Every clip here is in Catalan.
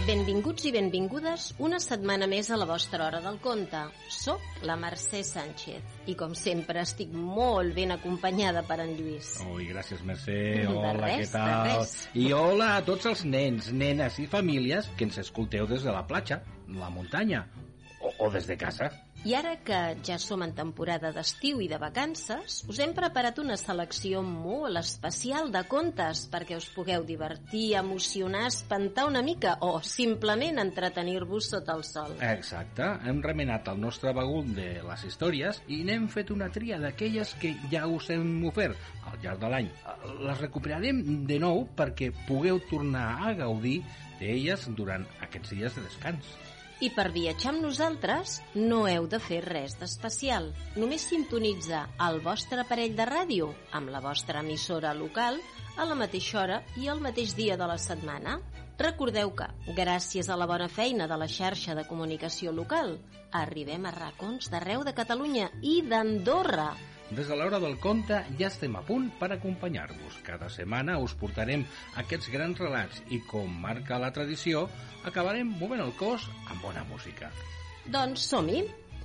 Benvinguts i benvingudes una setmana més a la vostra hora del conte. Soc la Mercè Sánchez i com sempre estic molt ben acompanyada per en Lluís. Ui, gràcies Mercè, De hola, res, què tal? de res. I hola a tots els nens, nenes i famílies que ens escolteu des de la platja, la muntanya o des de casa. I ara que ja som en temporada d'estiu i de vacances, us hem preparat una selecció molt especial de contes perquè us pugueu divertir, emocionar, espantar una mica o simplement entretenir-vos sota el sol. Exacte, hem remenat el nostre bagul de les històries i n'hem fet una tria d'aquelles que ja us hem ofert al llarg de l'any. Les recuperarem de nou perquè pugueu tornar a gaudir d'elles durant aquests dies de descans. I per viatjar amb nosaltres no heu de fer res d'especial. Només sintonitzar el vostre aparell de ràdio amb la vostra emissora local a la mateixa hora i el mateix dia de la setmana. Recordeu que, gràcies a la bona feina de la xarxa de comunicació local, arribem a racons d'arreu de Catalunya i d'Andorra. Des de l'hora del conte ja estem a punt per acompanyar-vos. Cada setmana us portarem aquests grans relats i, com marca la tradició, acabarem movent el cos amb bona música. Doncs som-hi.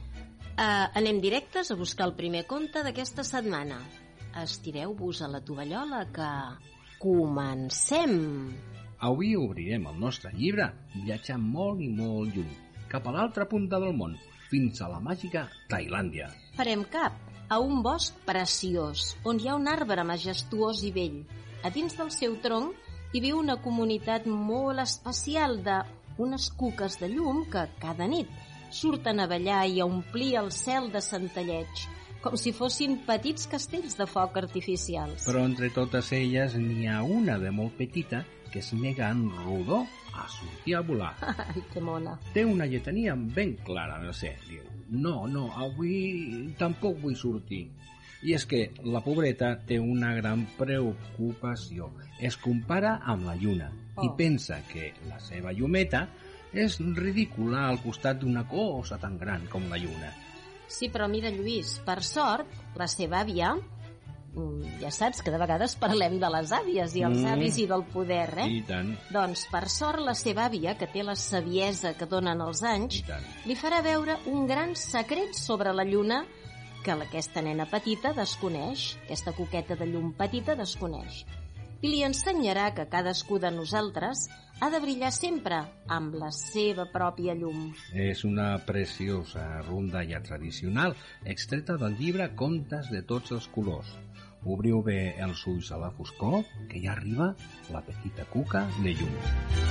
Anem directes a buscar el primer conte d'aquesta setmana. Estireu-vos a la tovallola que... Comencem! Avui obrirem el nostre llibre viatjant molt i molt lluny, cap a l'altra punta del món, fins a la màgica Tailàndia. Farem cap a un bosc preciós, on hi ha un arbre majestuós i vell. A dins del seu tronc hi viu una comunitat molt especial d'unes cuques de llum que cada nit surten a ballar i a omplir el cel de centelleig, com si fossin petits castells de foc artificials. Però entre totes elles n'hi ha una de molt petita que es nega en rodó a sortir a volar. Ai, que mona. Té una lletania ben clara, no sé, diu, no, avui tampoc vull sortir. I és que la pobreta té una gran preocupació. Es compara amb la lluna i pensa que la seva llumeta és ridícula al costat d'una cosa tan gran com la lluna. Sí, però mira, Lluís, per sort, la seva àvia... Ja saps que de vegades parlem de les àvies i els avis i del poder, I tant. Doncs, per sort, la seva àvia, que té la saviesa que donen els anys, li farà veure un gran secret sobre la lluna que aquesta nena petita desconeix, aquesta coqueta de llum petita desconeix. I li ensenyarà que cadascú de nosaltres ha de brillar sempre amb la seva pròpia llum. És una preciosa rondalla tradicional extreta del llibre Contes de tots els colors. Obriu bé els ulls a la foscor, que ja arriba la petita cuca de llum.